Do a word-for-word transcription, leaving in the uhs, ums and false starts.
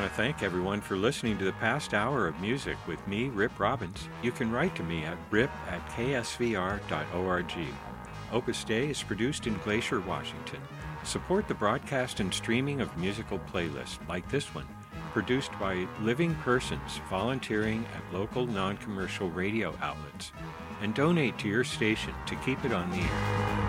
to thank everyone for listening to the past hour of music with me, Rip Robbins. You can write to me at rip at k s v r dot org. Opus Dei is produced in Glacier, Washington. Support the broadcast and streaming of musical playlists like this one, produced by living persons volunteering at local non-commercial radio outlets, and donate to your station to keep it on the air.